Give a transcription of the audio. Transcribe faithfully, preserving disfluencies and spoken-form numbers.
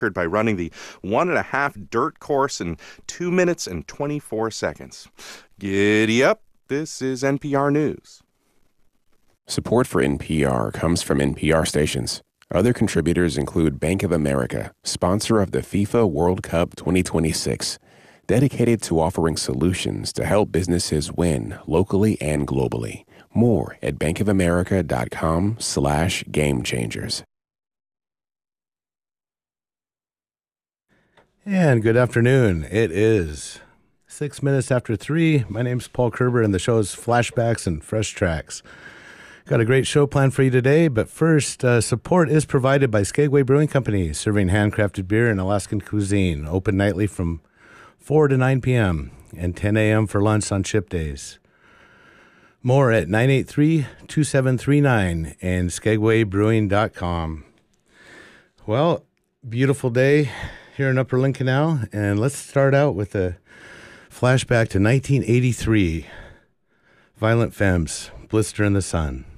by running the one and a half dirt course in two minutes and twenty-four seconds. Giddy up. This is N P R News. Support for N P R comes from N P R stations. Other contributors include Bank of America, sponsor of the FIFA World Cup twenty twenty-six, dedicated to offering solutions to help businesses win locally and globally. More at bankofamerica.com slash game changers. And good afternoon. It is six minutes after three. My name's Paul Kerber, and the show is Flashbacks and Fresh Tracks. Got a great show planned for you today, but first, uh, support is provided by Skagway Brewing Company, serving handcrafted beer and Alaskan cuisine, open nightly from four to nine p.m. and ten a.m. for lunch on ship days. More at nine eight three, two seven three nine and skagway brewing dot com. Well, beautiful day here in Upper Lynn Canal, and let's start out with a flashback to nineteen eighty-three. Violent Femmes, Blister in the Sun.